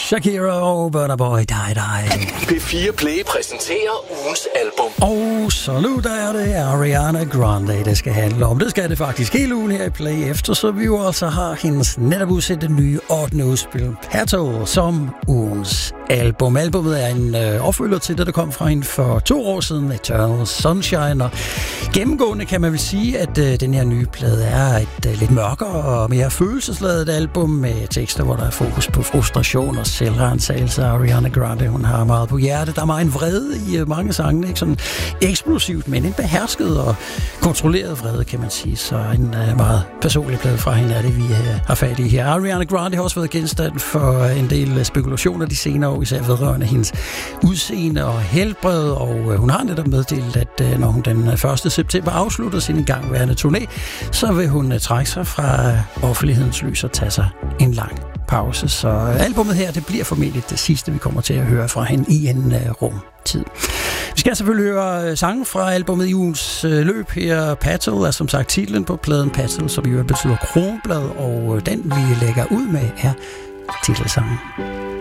Shakira og Burna Boy, die. P4 Play præsenterer ugens album. Og så nu der er det Ariana Grande, det skal handle om. Det skal det faktisk hele ugen her i Play, efter så vi jo altså har hendes netop udsendte nye 8. udspil, Petal, som ugens album. Albumet er en opfølger til det, der kom fra hende for 2 år siden, Eternal Sunshine. Og gennemgående kan man vel sige, at den her nye plade er et lidt mørkere og mere følelsesladet album med tekster, hvor der er fokus på frustration og selvransagelse. Ariana Grande, hun har meget på hjertet. Der er meget en vrede i mange sange, ikke sådan eksplosivt, men en behersket og kontrolleret vrede, kan man sige. Så en meget personlig plade fra hende er det, vi har fat i her. Ariana Grande har også været genstand for en del spekulationer de senere år, især vedrørende hendes udseende og helbred, og hun har netop meddelt, at når hun den 1. september afslutter sin igangværende turné, så vil hun trække sig fra offentlighedens lys og tage sig en lang pause. Så albumet her, det bliver formentlig det sidste, vi kommer til at høre fra hende i en rumtid. Vi skal selvfølgelig høre sange fra albumet i ugens løb her. Petal er som sagt titlen på pladen. Petal, som jo betyder kronblad, og den vi lægger ud med er titelsangen.